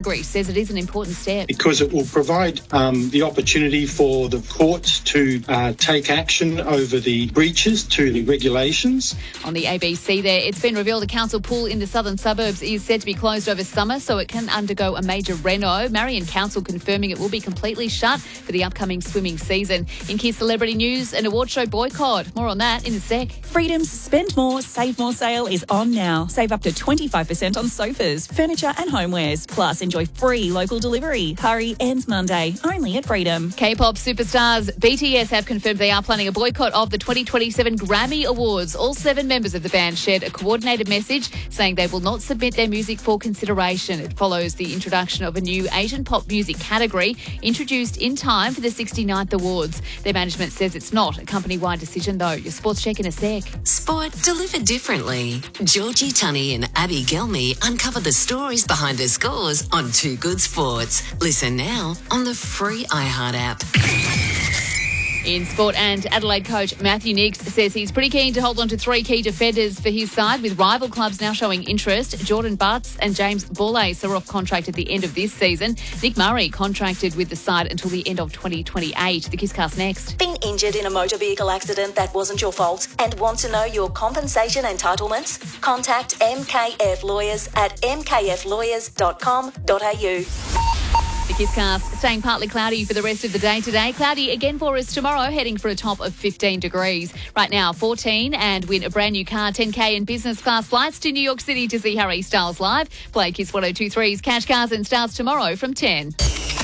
Greece says it is an important step. Because it will provide the opportunity for the courts to take action over the breaches to the regulations. On the ABC there, it's been revealed a council pool in the southern suburbs is said to be closed over summer so it can undergo a major reno. Marion Council confirming it will be completely shut for the upcoming swimming season. In key celebrity news, an award show boycott. More on that in a sec. Freedom's Spend More, Save More sale is on now. Save up to 25% on sofas, furniture and homewares. Plus, enjoy free local delivery. Hurry, ends Monday. Only at Freedom. K-pop superstars BTS have confirmed they are planning a boycott of the 2027 Grammy Awards. All 7 members of the band shared a coordinated message saying they will not submit their music for consideration. It follows the introduction of a new Asian pop music category introduced in time for the 69th Awards. Their management says it's not a company-wide decision, though. Your sports check in a sec. Sport delivered differently. Georgie Tunney and Abby Gelmy uncover the stories behind the scores on Too Good Sports. Listen now on the free iHeart app. In sport, and Adelaide coach Matthew Nicks says he's pretty keen to hold on to 3 key defenders for his side, with rival clubs now showing interest. Jordan Butts and James Borlase are off contract at the end of this season. Nick Murray contracted with the side until the end of 2028. The Kisscast next. Been injured in a motor vehicle accident that wasn't your fault and want to know your compensation entitlements? Contact MKF Lawyers at mkflawyers.com.au. The Kisscast staying partly cloudy for the rest of the day today. Cloudy again for us tomorrow, heading for a top of 15 degrees. Right now, 14, and win a brand new car, 10K and business class flights to New York City to see Harry Styles live. Play Kiss 102.3's Cash Cars and Stars tomorrow from 10.